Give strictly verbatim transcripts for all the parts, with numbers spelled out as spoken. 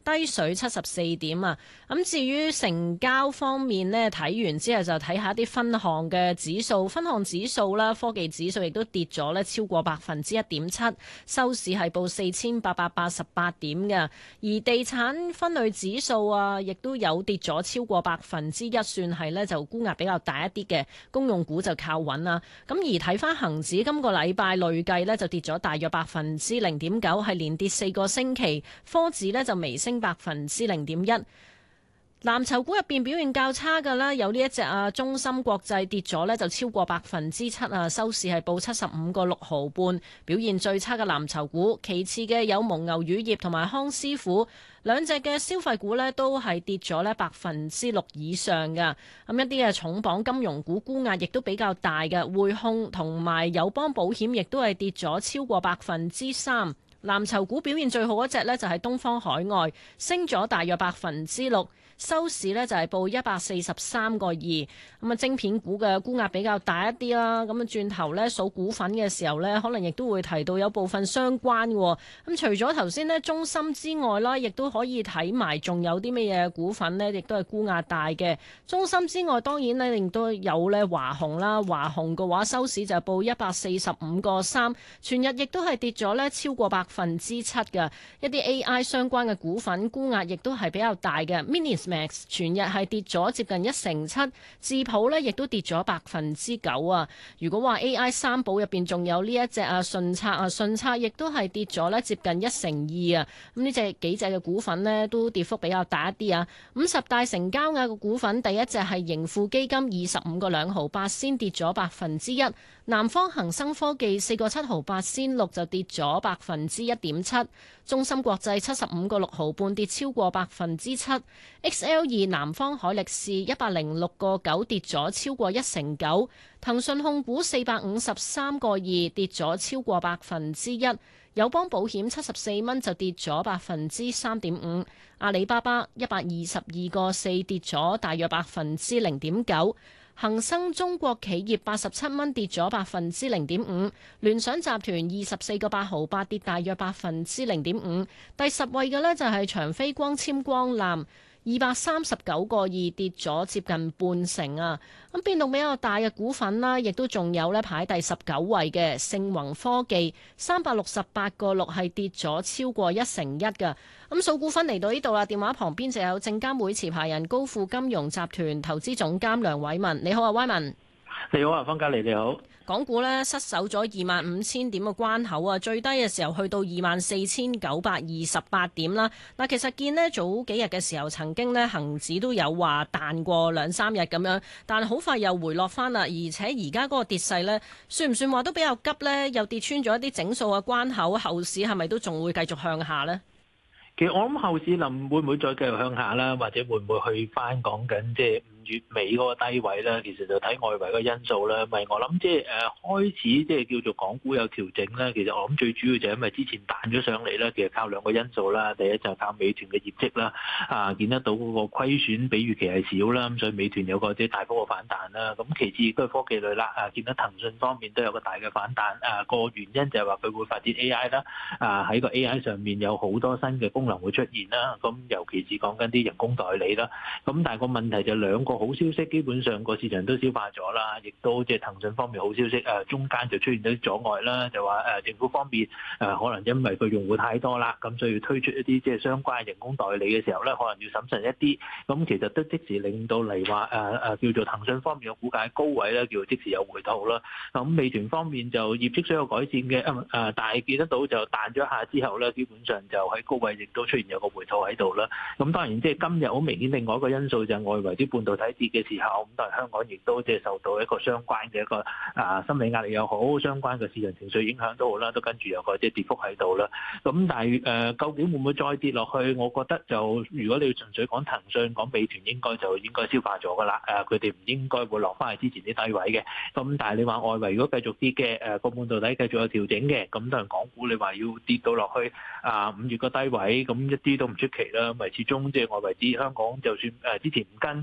低水七十四點啊。咁至於成交方面呢，睇完之後就睇下啲分項嘅指數，分項指數啦，科技指數亦都跌咗呢超過百分之一點七，收市係報四千八百八十八點嘅。而地產分類指數啊，亦都有跌咗超過百分之一，算係呢就沽壓比較大一啲嘅。公用股就靠穩啦。咁而睇翻恒指今個禮拜累計呢，就跌咗大約百分之零點九，係連跌四個星期。科指呢就微升百分之零點一。藍籌股入邊表現較差嘅啦，有呢一隻啊，中芯國際跌咗呢就超過百分之七啊，收市係報七十五個六毫半，表現最差嘅藍籌股。其次嘅有蒙牛乳業同埋康師傅，兩隻嘅消費股呢都係跌咗呢百分之六以上嘅。咁一啲嘅重磅金融股沽壓亦都比較大嘅，匯控同埋友邦保險亦都係跌咗超過百分之三。藍籌股表現最好嗰隻呢，就係東方海外，升咗大約百分之六。收市呢就係報一百四十三個二，咁啊晶片股嘅沽壓比較大一啲啦。咁啊轉頭呢數股份嘅時候呢，可能亦都會提到有部分相關嘅。咁除咗頭先呢中芯之外啦，亦都可以睇埋仲有啲咩嘢股份呢，亦都係沽壓大嘅。中芯之外，當然呢亦都有呢華虹啦。華虹嘅話收市就報一百四十五個三，全日亦都係跌咗呢超過百分之七嘅。一啲 A I 相關嘅股份沽壓亦都係比較大嘅。Minis Max 全日係跌咗接近一成七，智譜呢亦都跌咗百分之九啊。如果話 A I 三寶入邊仲有呢一隻啊順策啊，順策亦都係跌咗呢接近一成二啊。咁呢隻幾隻嘅股份呢都跌幅比較大一啲啊。五十大成交額嘅股份，第一隻係盈富基金二十五個兩毫八先跌咗百分之一，南方恒生科技四個七毫八先六就跌咗百分之一點七，中芯國際七十五個六毫半跌超過百分之七。X L 二南方海力士一百零六個九跌咗超過一成九，騰訊控股四百五十三個二跌咗超過百分之一，友邦保險七十四蚊就跌咗百分之三點五，阿里巴巴一百二十二個四跌咗大約百分之零點九，恒生中國企業八十七蚊跌咗百分之零點五，聯想集團二十四個八毫八跌大約百分之零點五，第十位嘅呢就係長飛光纖光纜。二百三十九個二跌咗接近半成啊！咁變動比較大嘅股份啦，亦都仲有咧排第十九位嘅盛宏科技，三百六十八個六係跌咗超過一成一㗎。咁數股份嚟到呢度啦，電話旁邊就有證監會持牌人高富金融集團投資總監梁偉文，你好啊，偉文。 你好啊，方嘉莉，你好。 港股呢失守咗二萬五千點嘅關口啊，最低嘅時候去到二萬四千九百二十八點啦。嗱，其實見呢早幾日嘅時候，曾經呢恒指都有話彈過兩三日咁樣，但係好快又回落翻啦。而且而家嗰個跌勢呢，算唔算話都比較急呢？又跌穿咗一啲整數嘅關口，後市係咪都仲會繼續向下呢？ 其實我諗後市臨會唔會再繼續向下啦，或者會唔會去翻講緊即係五月尾嗰個低位咧？其實就睇外圍個因素啦。咪我諗即係誒開始即係叫做港股有調整咧。其實我諗最主要就係因為之前彈咗上嚟咧，其實靠兩個因素啦。第一就係靠美團嘅業績啦，啊見得到嗰個虧損比預期係少啦，咁所以美團有個即係大幅嘅反彈啦。咁其次亦都係科技類啦，啊見到騰訊方面都有個大嘅反彈。啊個原因就係話佢會發展 A I 啦，啊喺個 A I 上面有好多新嘅功能會出現啦。咁尤其是講緊啲人工代理啦。咁但係個問題就兩個好消息，基本上個市場都消化咗啦，亦都即係騰訊方面好消息，誒中間就出現咗啲阻礙啦，就話誒政府方面誒可能因為佢用戶太多啦，咁所以推出一啲即係相關人工代理嘅時候咧，可能要審慎一啲。咁其實都即時令到嚟話誒誒叫做騰訊方面嘅股價高位咧，叫做即時有回吐啦。咁美團方面就業績雖有改善嘅，誒誒，但係見得到就彈咗一下之後咧，基本上就喺高位亦都出現有個回吐喺度啦。咁當然即係今日好明顯，另外一個因素就係外圍啲半導體跌嘅時候，咁但係香港亦都即係受到一個相關嘅一個啊心理壓力又好，相關嘅市場情緒影響都好啦，都跟住有個即係跌幅喺度啦。咁但係誒，究竟會唔會再跌落去？我覺得就如果你要純粹講騰訊、講美團，應該就應該消化咗噶啦。誒，佢哋唔應該會落翻去之前啲低位嘅。咁但係你話外圍如果繼續跌嘅，誒個半導體繼續有調整嘅，咁當然港股你話要跌到落去啊五月個低位，咁一啲都唔出奇啦。咪始終即係外圍啲香港，就算誒之前唔跟，即係之前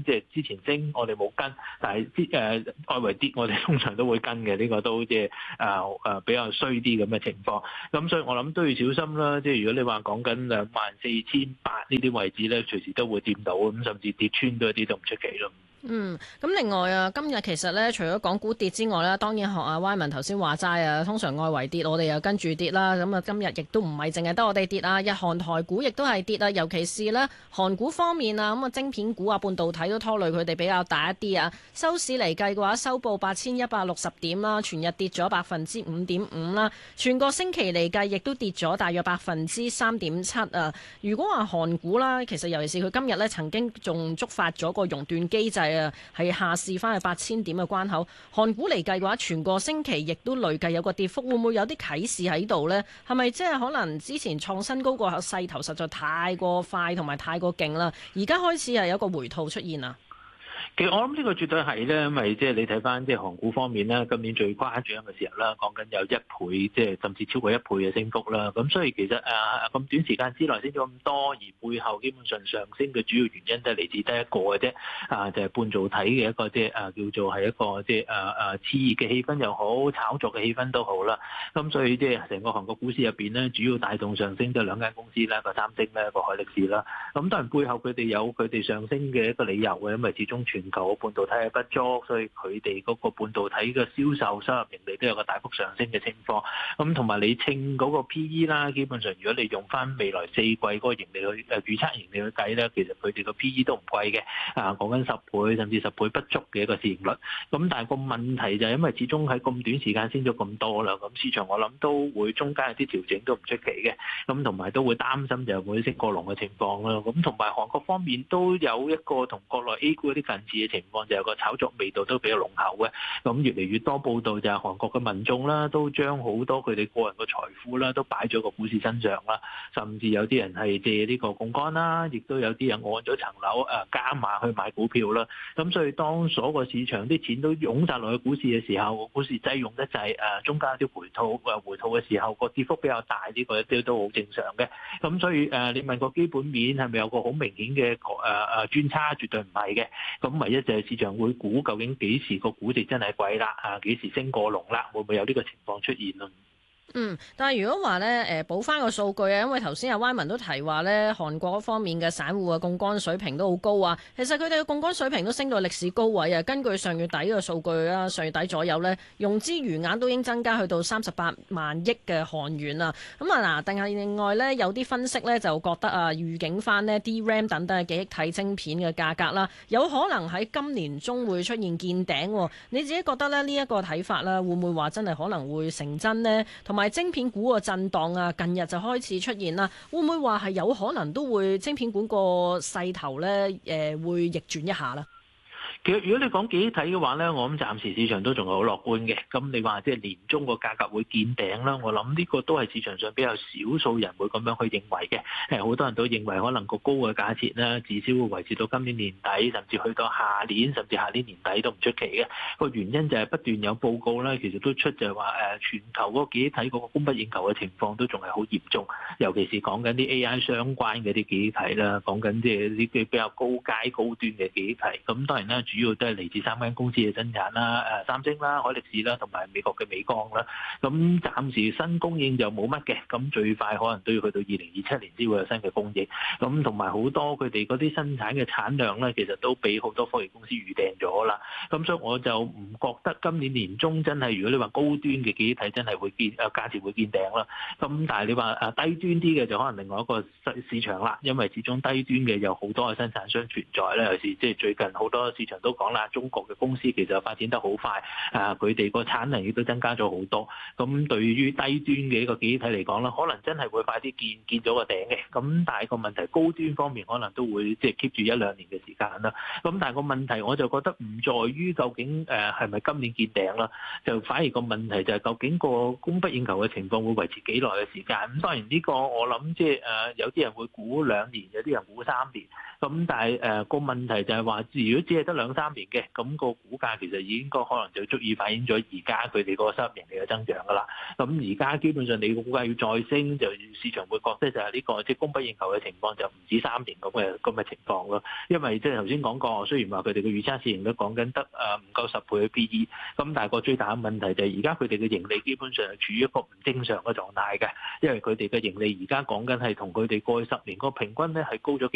前升我哋冇跟，但係啲誒外圍跌我哋通常都會跟嘅，呢、這個都即係誒誒比較衰啲咁嘅情況。咁所以我諗都要小心啦。即係如果你話講緊兩萬四千八呢啲位置咧，隨時都會掂到，咁甚至跌穿都一啲都唔出奇咯。 嗯，咁另外啊，今日其實咧，除咗港股跌之外咧，當然學阿 Wyman 頭先話齋啊，通常外圍跌，我哋又跟住跌啦。咁啊，今日亦都唔係淨係得我哋跌啊，日韓台股亦都係跌啊。尤其是咧韓股方面啊，咁啊晶片股啊、半導體都拖累佢哋比較大一啲啊。收市嚟計嘅話，收報八千一百六十點啦，全日跌咗百分之五點五啦。全個星期嚟計，亦都跌咗大約百分之三點七啊。如果話韓股啦，其實尤其是佢今日咧曾經仲觸發咗個熔斷機制。誒，係下試翻去八千點嘅關口。韓股嚟計嘅話，全個星期亦都累計有個跌幅，會唔會有啲啟示喺度呢？係咪即係可能之前創新高個勢頭實在太過快同埋太過勁啦？而家開始係有個回吐出現啊！ 其實我諗呢個絕對係咧，因為即係你睇翻即係韓股方面咧，今年最誇張嘅時候啦，講緊有一倍，即係甚至超過一倍嘅升幅啦。咁所以其實誒咁短時間之內升咗咁多，而背後基本上上升嘅主要原因都係嚟自得一個嘅啫，啊就係半導體嘅一個即係誒叫做係一個即係誒誒熾熱嘅氣氛又好，炒作嘅氣氛都好啦。咁所以即係成個韓國股市入邊咧，主要帶動上升都係兩間公司啦，個三星咧，個海力士啦。咁當然背後佢哋有佢哋上升嘅一個理由嘅，因為始終全球半導體係不足，所以佢哋嗰個半導體嘅銷售收入盈利都有個大幅上升嘅情況。咁同埋你稱嗰個 P E 啦，基本上如果你用翻未來四季嗰個盈利去誒預測盈利去計咧，其實佢哋個 P E 都唔貴嘅，啊講緊十倍甚至十倍不足嘅一個市盈率。咁但係個問題就係因為始終喺咁短時間升咗咁多啦，咁市場我諗都會中間有啲調整都唔出奇嘅。咁同埋都會擔心就會升過龍嘅情況啦。咁同埋韓國方面都有一個同國內 A 股一啲近似嘅情況。就有個炒作味道都比較濃厚嘅，咁越嚟越多報道就係韓國嘅民眾啦，都將好多佢哋個人嘅財富啦，都擺咗個股市身上啦，甚至有啲人係借呢個槓桿啦，亦都有啲人按咗層樓誒加碼去買股票啦。咁所以當所個市場啲錢都湧晒落去股市嘅時候，個股市擠擁得滯誒，中間有啲回吐誒回吐嘅時候，個跌幅比較大，呢個一啲都好正常嘅。咁所以誒，你問個基本面係咪有個好明顯嘅誒誒轉差？絕對唔係嘅。咁唯一就係市場會估究竟幾時個估值真係貴啦，啊幾時升過龍啦，會唔會有呢個情況出現咯？ 嗯，但係如果話咧，誒補翻個數據啊，因為頭先阿 Wyman 都提話咧，韓國嗰方面嘅散戶嘅槓桿水平都好高啊。其實佢哋嘅槓桿水平都升到歷史高位啊。根據上月底嘅數據啦，上月底左右咧，融資餘額都已經增加去到三十八萬億嘅韓元啊。咁啊嗱，定係另外咧有啲分析咧就覺得啊，預警翻呢 D RAM 等等嘅記憶體晶片嘅價格啦，有可能喺今年中會出現見頂。你自己覺得咧呢一個睇法啦，會唔會話真係可能會成真呢？同埋晶片股個震盪啊，近日就開始出現啦，會唔會話係有可能都會晶片股個勢頭咧，誒、呃、會逆轉一下啦？ 其實如果你講記憶體嘅話咧，我諗暫時市場都仲係好樂觀嘅。咁你話即係年中個價格會見頂啦，我諗呢個都係市場上比較少數人會咁樣去認為嘅。誒，好多人都認為可能個高嘅價錢咧，至少會維持到今年年底，甚至去到下年，甚至下年年底都唔出奇嘅。個原因就係不斷有報告咧，其實都出就係話誒，全球嗰個記憶體嗰個供不應求嘅情況都仲係好嚴重，尤其是講緊啲 A I 相關嘅啲記憶體啦，講緊即係啲比較高階高端嘅記憶體。咁當然啦。主要都係嚟自三間公司嘅生產啦，誒三星啦、海力士啦，同埋美國嘅美光啦。咁暫時新供應就冇乜嘅，咁最快可能都要去到二零二七年先會有新嘅供應。咁同埋好多佢哋嗰啲生產嘅產量咧，其實都俾好多科技公司預訂咗啦。咁所以我就唔覺得今年年中真係，如果你話高端嘅記憶體真係會見誒價錢會見頂啦。咁但係你話誒低端啲嘅就可能另外一個市市場啦，因為始終低端嘅有好多嘅生產商存在咧，尤其是即係最近好多市場都講啦，中國嘅公司其實發展得好快，啊佢哋個產能亦都增加咗好多。咁對於低端嘅一個記憶體嚟講啦，可能真係會快啲見見咗個頂嘅。咁但係個問題，高端方面可能都會即係 keep 住一兩年嘅時間啦。咁但係個問題，我就覺得唔在於究竟誒係咪今年見頂啦，就反而個問題就係究竟個供不應求嘅情況會維持幾耐嘅時間。咁當然呢個我諗即係誒有啲人會估兩年，有啲人估三年。 咁但係誒個問題就係話，如果只係得兩三年嘅，咁個股價其實已經個可能就足以反映咗而家佢哋個收入盈利嘅增長㗎啦。咁而家基本上你個股價要再升，就市場會覺得就係呢個即係供不應求嘅情況就唔止三年咁嘅咁嘅情況咯。因為即係頭先講過，雖然話佢哋嘅預測市盈率講緊得誒唔夠十倍嘅 P E，咁但係個最大嘅問題就係而家佢哋嘅盈利基本上係處於一個唔正常嘅狀態嘅，因為佢哋嘅盈利而家講緊係同佢哋過去十年個平均咧係高咗幾